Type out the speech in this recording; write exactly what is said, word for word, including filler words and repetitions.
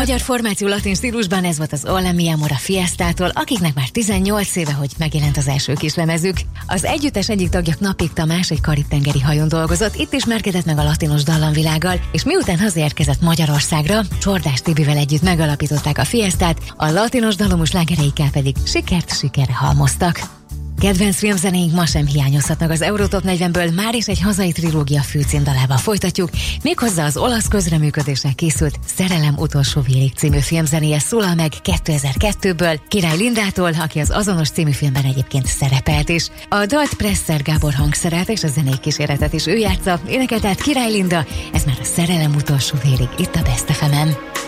magyar formáció latin stílusban, ez volt az Hola mi amor a Fiestától, akiknek már tizennyolc éve, hogy megjelent az első kislemezük. Az együttes egyik tagja, Knapik Tamás, egy karib-tengeri hajón dolgozott, itt ismerkedett meg a latinos dallamvilággal, és miután hazaérkezett Magyarországra, Csordás Tibivel együtt megalapították a Fiestát, a latinos dallamos slágereikkel pedig sikert sikerre halmoztak. Kedvenc filmzenéink ma sem hiányozhatnak az Eurotop negyvenből, már is egy hazai trilógia főcímdalával folytatjuk, méghozzá az olasz közreműködéssel készült Szerelem utolsó vérig című filmzenéje szólal meg kétezer-kettőből, Király Lindától, aki az azonos című filmben egyébként szerepelt is. A dalt Presser Gábor hangszerelt, és a zenei kíséretet is ő játsza, énekelt át Király Linda, ez már a Szerelem utolsó vérig itt a Best ef emen.